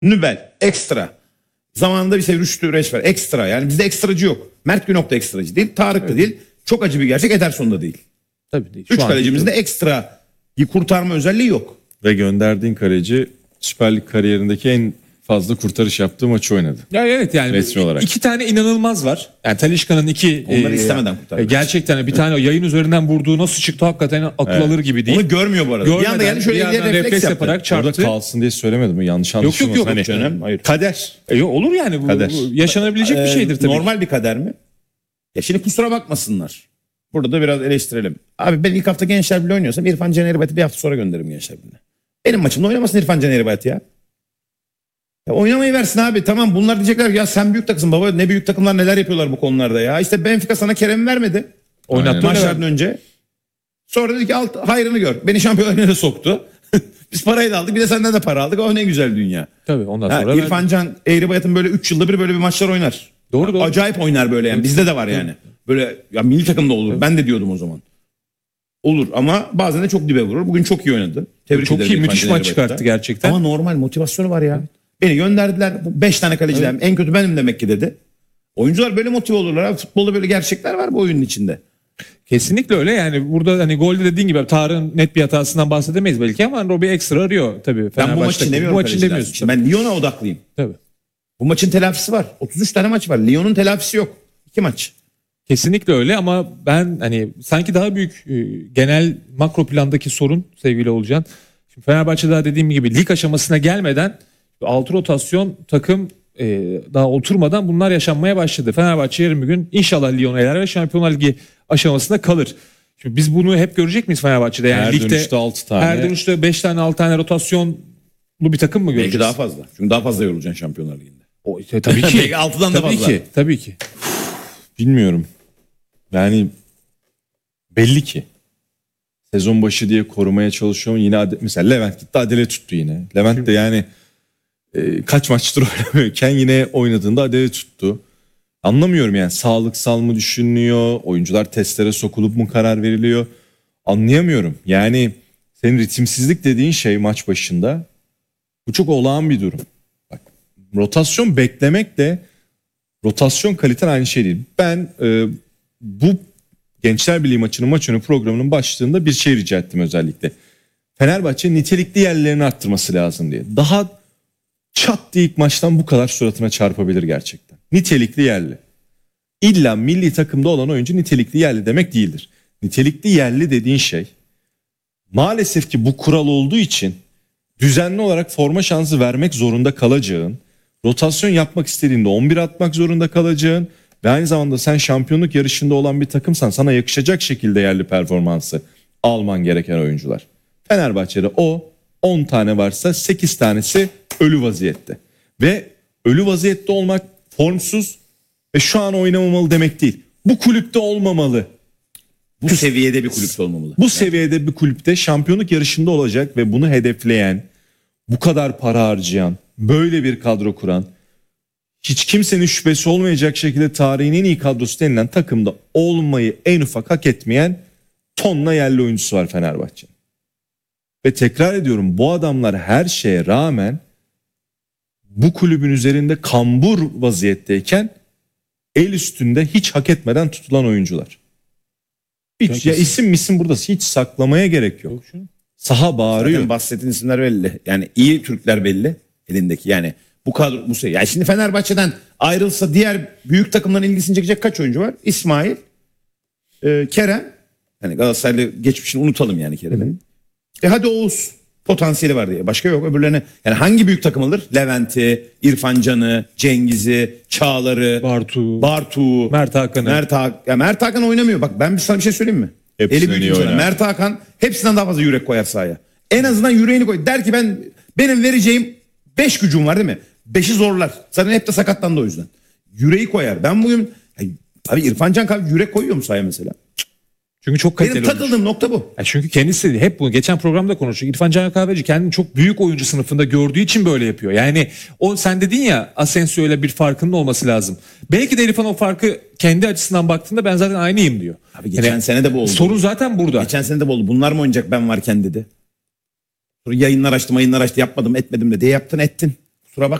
Nübel. Ekstra. Zamanında bir Rüştü Üreç var. Ekstra. Yani bizde ekstracı yok. Mert Günok da ekstracı değil. Tarık da değil. Çok acı bir gerçek. Ederson da değil. Tabii değil. 3 kalecimizde ekstra kurtarma özelliği yok. Ve gönderdiğin kaleci Süper Lig kariyerindeki en fazla kurtarış yaptığı maçı oynadı. Ya evet yani resmi olarak. 2 tane inanılmaz var. Yani Talisca'nın 2 Onları istemeden kurtardı. Gerçekten bir tane yayın üzerinden vurduğu nasıl çıktı hakikaten akıl alır gibi değil. Onu görmüyor bu arada. Bir anda geldi şöyle bir refleks yaparak yaptı. çarptı. Orada kalsın diye söylemedim mi? Yanlış anlaşılmasın. Yok. Hani, Canım, hayır. Kader. Olur yani bu Kader. yaşanabilecek bir şeydir tabii. Normal bir kader mi? Ya şimdi kusura bakmasınlar. Burada da biraz eleştirelim. Abi ben ilk hafta Gençler Birliği oynuyorsam İrfan Can Erbati'yi bir hafta sonra gönderirim Gençler Birliği'ne. Benim maçımda oynamasın İrfan Can Erbati ya. Ya oynamayı versin abi. Tamam bunlar diyecekler ya sen büyük takımsın baba. Ne büyük takımlar neler yapıyorlar bu konularda ya. İşte Benfica sana Kerem'i vermedi. Oynattı Maçlardan önce. Sonra dedi ki hayrını gör. Beni Şampiyonlar Ligi'ne soktu. Biz parayı da aldık. Bir de senden de para aldık. O ne güzel dünya. Tabii ondan sonra. İrfan Can Eğribayat'ın böyle 3 yılda bir böyle bir maçlar oynar. Doğru. Acayip oynar böyle yani. Bizde de var yani. Böyle ya milli takımda olur. Ben de diyordum o zaman. Olur ama bazen de çok dibe vurur. Bugün çok iyi oynadı. Tebrik Çok ederim iyi, müthiş İrfan maç Can Eğribayat'ta. çıkarttı gerçekten. Ama normal motivasyonu var ya. Beni gönderdiler. 5 tane kaleciler. En kötü benim demek ki dedi. Oyuncular böyle motive olurlar. Abi. Futbolda böyle gerçekler var bu oyunun içinde. Kesinlikle öyle yani burada hani golde dediğin gibi Tarık'ın net bir hatasından bahsedemeyiz belki ama Robi ekstra arıyor tabii. Ben bu maçı demiyorum. Bu maçı demiyorsun. İşte ben Lyon'a odaklıyım. Tabii. Bu maçın telafisi var. 33 tane maç var. Lyon'un telafisi yok. 2 maç. Kesinlikle öyle ama ben hani sanki daha büyük genel makro plandaki sorun sevgili Olcan. Şimdi Fenerbahçe daha dediğim gibi lig aşamasına gelmeden 6 rotasyon takım daha oturmadan bunlar yaşanmaya başladı. Fenerbahçe yarın bir gün inşallah Lyon'u eler ve Şampiyonlar Ligi aşamasında kalır. Şimdi biz bunu hep görecek miyiz Fenerbahçe'de? Yani Her ligde dönüşte 6 tane. her dönüşte 5 tane 6 tane rotasyonlu bir takım mı göreceğiz? Belki daha fazla. Çünkü daha fazla yorulacaksın Şampiyonlar Ligi'nde. Tabii ki. Belki 6'dan da fazla. Tabii ki. Bilmiyorum. Yani belli ki sezon başı diye korumaya çalışıyorum. Yine mesela Levent gitti Adele tuttu yine. Levent de yani kaç maçtır oynamıyorken yine oynadığında Adele tuttu. Anlamıyorum yani sağlıksal mı düşünülüyor? Oyuncular testlere sokulup mu karar veriliyor? Anlayamıyorum. Yani senin ritimsizlik dediğin şey maç başında bu çok olağan bir durum. Bak, rotasyon beklemekle rotasyon kaliten aynı şey değil. Ben bu Gençler Birliği maçının maç önü programının başlığında bir şey rica ettim özellikle. Fenerbahçe nitelikli yerlerini arttırması lazım diye. Daha çat diye ilk maçtan bu kadar suratına çarpabilir gerçekten. Nitelikli yerli. İlla milli takımda olan oyuncu nitelikli yerli demek değildir. Nitelikli yerli dediğin şey maalesef ki bu kural olduğu için düzenli olarak forma şansı vermek zorunda kalacağın, rotasyon yapmak istediğinde 11 atmak zorunda kalacağın ve aynı zamanda sen şampiyonluk yarışında olan bir takımsan sana yakışacak şekilde yerli performansı alman gereken oyuncular. Fenerbahçe'de o 10 tane varsa 8 tanesi ölü vaziyette. Ve ölü vaziyette olmak formsuz ve şu an oynamamalı demek değil. Bu kulüpte olmamalı. Bu seviyede bir kulüpte olmamalı. Bu seviyede bir kulüpte şampiyonluk yarışında olacak ve bunu hedefleyen, bu kadar para harcayan, böyle bir kadro kuran, hiç kimsenin şüphesi olmayacak şekilde tarihin en iyi kadrosu denilen takımda olmayı en ufak hak etmeyen tonla yerli oyuncusu var Fenerbahçe. Ve tekrar ediyorum bu adamlar her şeye rağmen bu kulübün üzerinde kambur vaziyetteyken el üstünde hiç hak etmeden tutulan oyuncular. Hiç, ya isim burada hiç saklamaya gerek yok. Saha bağırıyor. Zaten bahsettiğin isimler belli. Yani iyi Türkler belli elindeki. Yani bu kadro bu şey. Yani şimdi Fenerbahçe'den ayrılsa diğer büyük takımların ilgisini çekecek kaç oyuncu var? İsmail, Kerem. Hani Galatasaraylı geçmişini unutalım yani Kerem'in. Hadi Oğuz potansiyeli var diye. Başka yok öbürlerine. Yani hangi büyük takım alır? Levent'i, İrfan Can'ı, Cengiz'i, Çağlar'ı, Bartu, Mert Hakan oynamıyor. Bak ben sana bir şey söyleyeyim mi? Hepsinden Eli iyi büyük oynar. Mert Hakan hepsinden daha fazla yürek koyar sahaya. En azından yüreğini koy. Der ki benim vereceğim 5 gücüm var değil mi? 5'i zorlar. Zaten hep de sakatlandı o yüzden. Yüreği koyar. Ben bugün abi İrfan Can yürek koyuyor mu sahaya mesela? Çünkü çok kaliteli Benim takıldığım nokta bu. Ya çünkü kendisi hep bunu geçen programda konuştuk. İrfan Can Kahveci kendini çok büyük oyuncu sınıfında gördüğü için böyle yapıyor. Yani o sen dedin ya Asensio ile bir farkının olması lazım. Belki de İrfan o farkı kendi açısından baktığında ben zaten aynıyım diyor. Abi geçen sene de bu oldu. Sorun zaten burada. Geçen sene de bu oldu. Bunlar mı oynayacak ben varken dedi. Sonra yayınlar açtı yapmadım etmedim de diye yaptın ettin. kusura